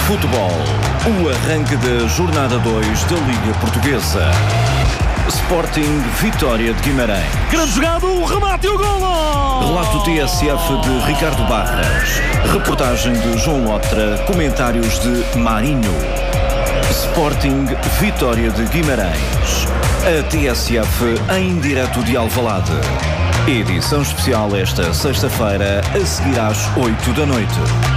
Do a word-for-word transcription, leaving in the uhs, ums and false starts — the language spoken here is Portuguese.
Futebol, o arranque da jornada dois da Liga Portuguesa. Sporting Vitória de Guimarães. Grande jogada, o remate e o golo! Relato T S F de Ricardo Barras. Reportagem de João Lotra. Comentários de Marinho. Sporting Vitória de Guimarães. A T S F em direto de Alvalade. Edição especial esta sexta-feira, a seguir às oito da noite.